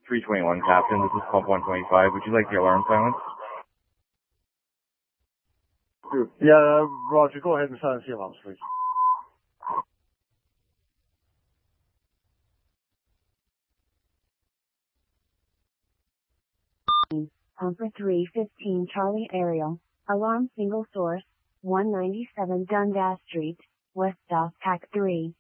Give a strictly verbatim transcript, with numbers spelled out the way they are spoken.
three twenty-one, Captain. This is Pump one twenty-five. Would you like the alarm silenced? Yeah, uh, Roger, go ahead and silence the alarms, please. Pumper three fifteen Charlie Aerial, alarm single source, one ninety-seven Dundas Street, West Dock Pack three.